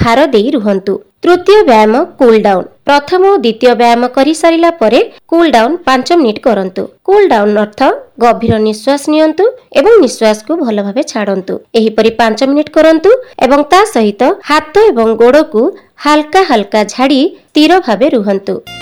भार दे रुहंतु। तृतीय व्यायाम कूल डाउन। प्रथम और द्वितीय व्यायाम करि सारिला परे कूल डाउन 5 मिनिट करंतु। कूल डाउन अर्थ गभीर निश्वास नियंतु एवं निश्वास को भल भाबे छाड़ंतु। एही परि 5 मिनिट करंतु एवं ता सहित हाथ एवं गोड़ को हल्का हल्का झाड़ी स्थिर भाबे रुहंतु।